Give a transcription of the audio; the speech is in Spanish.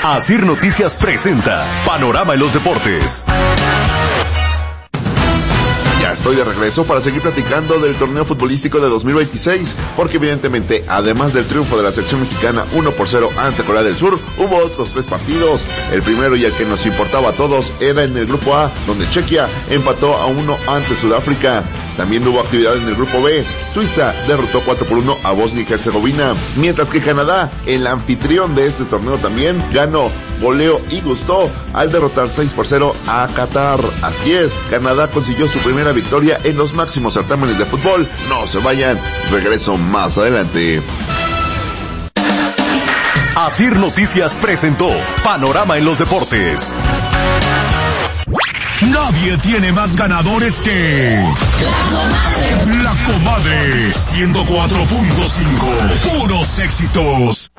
Asir Noticias presenta Panorama en los Deportes. Ya estoy de regreso para seguir platicando del torneo futbolístico de 2026, porque evidentemente, además del triunfo de la selección mexicana 1-0 ante Corea del Sur, hubo otros 3 partidos. El primero, y el que nos importaba a todos, era en el grupo A, donde Chequia empató a 1 ante Sudáfrica. También hubo actividad en el grupo B. Suiza derrotó 4-1 a Bosnia y Herzegovina, mientras que Canadá, el anfitrión de este torneo, también ganó, goleó y gustó al derrotar 6-0 a Qatar. Así es, Canadá consiguió su primera victoria en los máximos certámenes de fútbol. No se vayan, regreso más adelante. Asir Noticias presentó Panorama en los Deportes. Nadie tiene más ganadores que La Comadre 104.5. Puros éxitos.